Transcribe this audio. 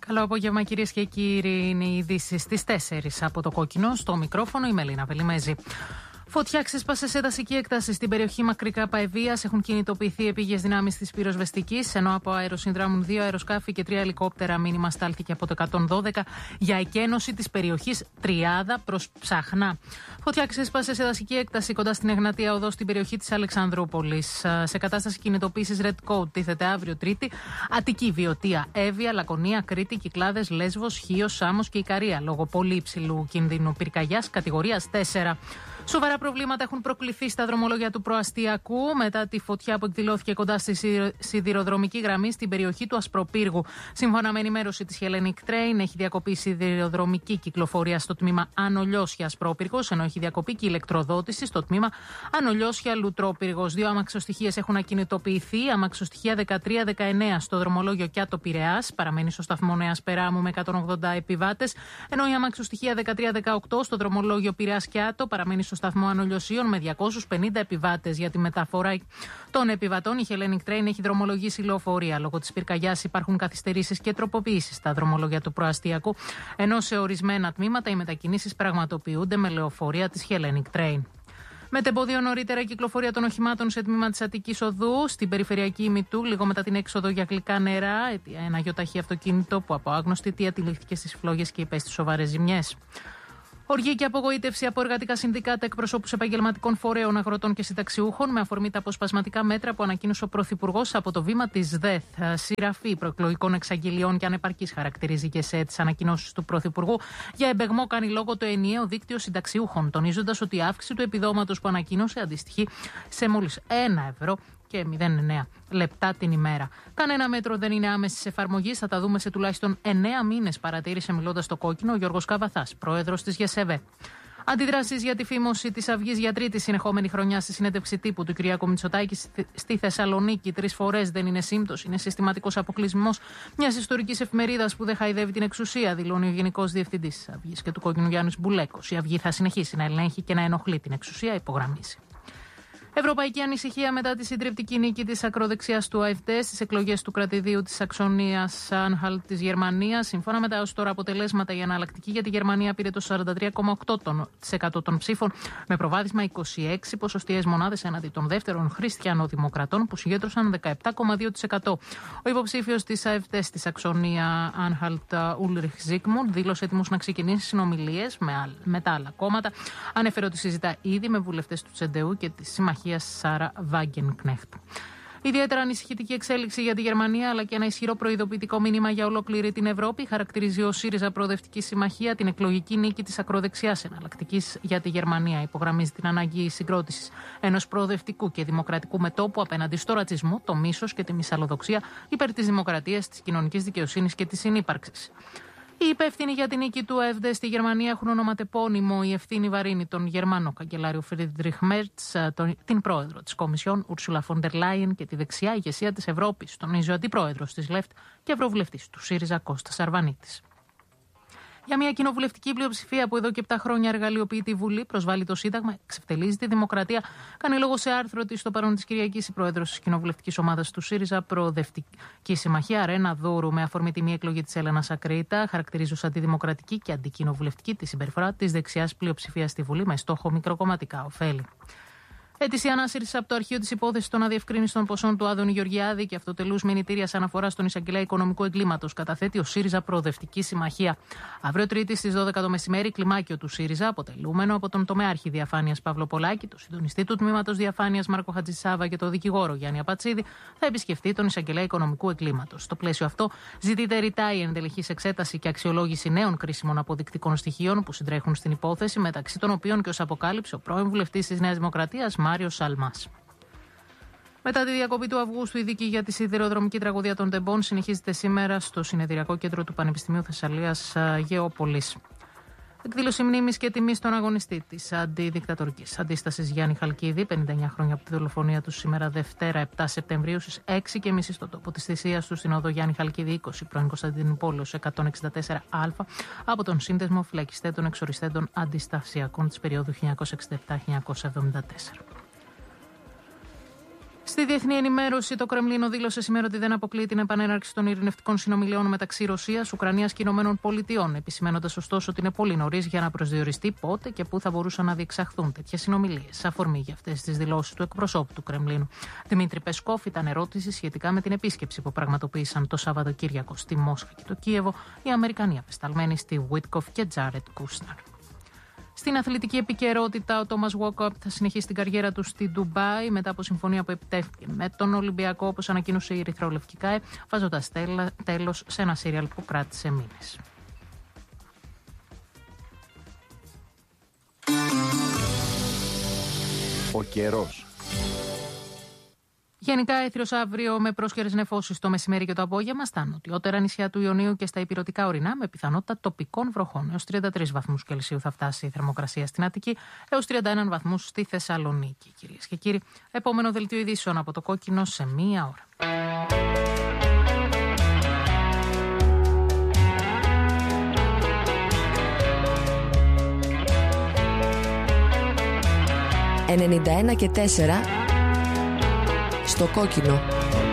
Καλό απόγευμα, κυρίες και κύριοι. Είναι οι ειδήσεις στις 4 από το Κόκκινο. Στο μικρόφωνο η Μελίνα Βελιμέζη. Φωτιά ξέσπασε σε δασική έκταση στην περιοχή Μακρικά Παεδείας. Έχουν κινητοποιηθεί επίγειες δυνάμεις της πυροσβεστικής, ενώ από αέρο συνδράμουν 2 αεροσκάφη και 3 ελικόπτερα. Μήνυμα στάλθηκε από το 112 για εκένωση της περιοχής Τριάδα προς Ψαχνά. Φωτιά ξέσπασε σε δασική έκταση κοντά στην Εγνατία Οδό στην περιοχή της Αλεξανδρούπολης. Σε κατάσταση κινητοποίησης Red Code τίθεται αύριο Τρίτη Αττική, Βιωτία, Εύβοια, Λακωνία, Κρήτη, Κυκλάδες, Λέσβος, Χίος, Σάμος και Ικαρία. Λόγω πολύ υψηλού κινδύνου πυρκαγιάς κατηγορίας 4. Σοβαρά προβλήματα έχουν προκληθεί στα δρομολόγια του προαστιακού μετά τη φωτιά που εκδηλώθηκε κοντά στη σιδηροδρομική γραμμή στην περιοχή του Ασπροπύργου. Σύμφωνα με ενημέρωση της Hellenic Train, έχει διακοπεί η σιδηροδρομική κυκλοφορία στο τμήμα Άνω Λιώσια Ασπρόπυργος, ενώ έχει διακοπεί και η ηλεκτροδότηση στο τμήμα Άνω Λιώσια Λουτρόπυργος. 2 αμαξοστοιχίες έχουν ακινητοποιηθεί. Αμαξοστοιχεία 13-19 στο δρομολόγιο Κιάτο Πειραιάς, παραμένει στο σταθμό Νέας Περάμου με 180 επιβάτες, ενώ η αμαξοστοιχεία 13-18 στο δρομολόγιο Πειραιάς Κιάτο παραμένει στο σταθμό Ανολιοσίων με 250 επιβάτες. Για τη μεταφορά των επιβατών, η Hellenic Train έχει δρομολογήσει λεωφορεία. Λόγω της πυρκαγιάς υπάρχουν καθυστερήσεις και τροποποιήσεις στα δρομολόγια του προαστιακού, ενώ σε ορισμένα τμήματα οι μετακινήσεις πραγματοποιούνται με λεωφορεία της Hellenic Train. Μετεμπόδιο νωρίτερα η κυκλοφορία των οχημάτων σε τμήμα της Αττικής Οδού, στην περιφερειακή ημιτού, λίγο μετά την έξοδο για γλυκά νερά. Ένα γιοταχή αυτοκίνητο που από άγνωστη αιτία τυλίχθηκε στις φλόγες και υπέστη σοβαρές ζημιές. Οργή και απογοήτευση από εργατικά συνδικάτα, εκπροσώπους επαγγελματικών φορέων, αγροτών και συνταξιούχων, με αφορμή τα αποσπασματικά μέτρα που ανακοίνωσε ο Πρωθυπουργός από το βήμα της ΔΕΘ. Σειραφή προεκλογικών εξαγγελιών και ανεπαρκής χαρακτηρίζει και σε τις ανακοινώσεις του Πρωθυπουργού. Για εμπεγμό κάνει λόγο το ενιαίο δίκτυο συνταξιούχων, τονίζοντας ότι η αύξηση του επιδόματος που ανακοίνωσε αντιστοιχεί σε μόλις 1 ευρώ και 0,9 λεπτά την ημέρα. Κανένα μέτρο δεν είναι άμεσης εφαρμογής. Θα τα δούμε σε τουλάχιστον 9 μήνες, παρατήρησε μιλώντας στο Κόκκινο ο Γιώργος Καβαθάς, πρόεδρος της ΓΕΣΕΒΕ. Αντιδράσεις για τη φήμωση της Αυγής για τρίτη συνεχόμενη χρονιά στη συνέντευξη τύπου του Κυριάκου Μητσοτάκη στη Θεσσαλονίκη. 3 φορές δεν είναι σύμπτωση, είναι συστηματικός αποκλεισμός μιας ιστορικής εφημερίδας που δεν χαϊδεύει την εξουσία, δηλώνει ο Γενικός Διευθυντής της Αυγής και του Κόκκινου Γιάννης Μπουλέκος. Η Αυγή θα συνεχίσει να ελέγχει και να ενοχλεί την εξουσία, υπογραμμίζει. Ευρωπαϊκή ανησυχία μετά τη συντριπτική νίκη της ακροδεξιάς του AfD στις εκλογές του κρατηδίου της Σαξονίας Άνχαλτ της Γερμανίας. Σύμφωνα με τα ως τώρα αποτελέσματα, η Εναλλακτική για τη Γερμανία πήρε το 43,8% των ψήφων, με προβάδισμα 26 ποσοστιαίες μονάδες έναντι των δεύτερων χριστιανοδημοκρατών που συγκέντρωσαν 17,2%. Ο υποψήφιος της AfD στη Σαξονία Άνχαλτ, Ούλριχ Ζίκμουντ, δήλωσε έτοιμος να ξεκινήσει συνομιλίες με τα άλλα κόμματα. Ανέφερε ότι συζητά ήδη με βουλευτές του Τσεντεού και τη Συμμαχία Σάρα Βάγκενκνέχτ. Ιδιαίτερα ανησυχητική εξέλιξη για τη Γερμανία, αλλά και ένα ισχυρό προειδοποιητικό μήνυμα για ολόκληρη την Ευρώπη, χαρακτηρίζει ο ΣΥΡΙΖΑ Προοδευτική Συμμαχία την εκλογική νίκη της ακροδεξιάς εναλλακτικής για τη Γερμανία. Υπογραμμίζει την ανάγκη συγκρότησης ενός προοδευτικού και δημοκρατικού μετώπου απέναντι στο ρατσισμό, το μίσος και τη μυσαλλοδοξία, υπέρ της δημοκρατίας, της κοινωνικής δικαιοσύνης και της συνύπαρξης. Οι υπεύθυνοι για την νίκη του AfD στη Γερμανία έχουν ονοματεπώνυμο. Η ευθύνη βαρύνει τον Γερμανό καγκελάριο Φρίντριχ Μέρτς, την πρόεδρο της Κομισιόν Ούρσουλα φον ντερ Λάιεν και τη δεξιά ηγεσία της Ευρώπης, τονίζει ο αντιπρόεδρος της ΛΕΦΤ και ευρωβουλευτής του ΣΥΡΙΖΑ Κώστας Αρβανίτης. Για μια κοινοβουλευτική πλειοψηφία που εδώ και 7 χρόνια εργαλειοποιεί τη Βουλή, προσβάλλει το Σύνταγμα, εξευτελίζει τη δημοκρατία, κάνει λόγο σε άρθρο της στο παρόν της Κυριακής η πρόεδρος της κοινοβουλευτικής ομάδας του ΣΥΡΙΖΑ Προοδευτική Συμμαχία, Ρένα Δούρου, με αφορμή τη μη εκλογή της Έλενας Ακρίτα, χαρακτηρίζει ως αντιδημοκρατική και αντικοινοβουλευτική τη συμπεριφορά της δεξιάς πλειοψηφίας στη Βουλή με στόχο μικροκομματικά ωφέλη. Αίτηση ανάσυρση από το αρχείο της υπόθεσης των αδιευκρίνιστων ποσών του Άδωνη Γεωργιάδη και αυτοτελούς μηνυτήριας αναφοράς στον εισαγγελέα οικονομικού εγκλήματος καταθέτει ο ΣΥΡΙΖΑ Προοδευτική Συμμαχία. Αύριο Τρίτη στις 12 το μεσημέρι, κλιμάκιο του ΣΥΡΙΖΑ, αποτελούμενο από τον τομεάρχη διαφάνειας Παύλο Πολάκη, τον συντονιστή του τμήματος διαφάνειας Μάρκο Χατζησάβα και τον δικηγόρο Γιάννη Απατσίδη, θα επισκεφτεί τον εισαγγελέα οικονομικού εγκλήματος. Στο πλαίσιο αυτό, ζητείται ρητά η ενδελεχής εξέταση και αξιολόγηση νέων κρίσιμων αποδεικτικών στοιχείων που συντρέχουν στην υπόθεση, μεταξύ των οποίων και ως αποκάλυψε ο πρώην βουλευτής της Νέας Δημοκρατίας Μάριος Σαλμάς. Μετά τη διακοπή του Αυγούστου, η δίκη για τη σιδηροδρομική τραγωδία των Τεμπών συνεχίζεται σήμερα στο Συνεδριακό Κέντρο του Πανεπιστημίου Θεσσαλίας Γεώπολης. Εκδήλωση μνήμης και τιμής στον αγωνιστή της αντιδικτατορικής αντίστασης Γιάννη Χαλκίδη, 59 χρόνια από τη δολοφονία του, σήμερα Δευτέρα 7 Σεπτεμβρίου στις 6:30 στον τόπο της θυσίας του στην οδό Γιάννη Χαλκίδη 20, πρώην Κωνσταντινούπολεως 164α, από τον Σύνδεσμο Φυλακιστέντων Εξοριστέντων Αντιστασιακών της περίοδου 1967-1974. Στη διεθνή ενημέρωση, το Κρεμλίνο δήλωσε σήμερα ότι δεν αποκλείει την επανέναρξη των ειρηνευτικών συνομιλιών μεταξύ Ρωσίας, Ουκρανίας και Ηνωμένων Πολιτειών, επισημένοντας ωστόσο ότι είναι πολύ νωρίς για να προσδιοριστεί πότε και πού θα μπορούσαν να διεξαχθούν τέτοιες συνομιλίες. Αφορμή για αυτές τις δηλώσεις του εκπροσώπου του Κρεμλίνου. Δημήτρη Πεσκόφ ήταν ερώτηση σχετικά με την επίσκεψη που πραγματοποίησαν το Σαββατοκύριακο στη Μόσχα και το Κίεβο οι Αμερικανοί απεσταλμένοι στη Βίτκοφ και Τζάρετ Κούσναρ. Στην αθλητική επικαιρότητα, ο Τόμας Walkup θα συνεχίσει την καριέρα του στη Ντουμπάι μετά από συμφωνία που επιτεύχθηκε με τον Ολυμπιακό, όπως ανακοίνωσε η Ερυθρόλευκη ΚΑΕ, βάζοντας τέλος σε ένα σύριαλ που κράτησε μήνες. Ο καιρός. Γενικά έθριος αύριο με πρόσχερες νεφώσεις το μεσημέρι και το απόγευμα στα νοτιότερα νησιά του Ιωνίου και στα ηπειρωτικά ορεινά με πιθανότητα τοπικών βροχών. Έως 33 βαθμούς Κελσίου θα φτάσει η θερμοκρασία στην Αττική, έως 31 βαθμούς στη Θεσσαλονίκη. Κυρίες και κύριοι, επόμενο δελτίο ειδήσεων από το Κόκκινο σε μία ώρα. «91 και 4» στο Κόκκινο.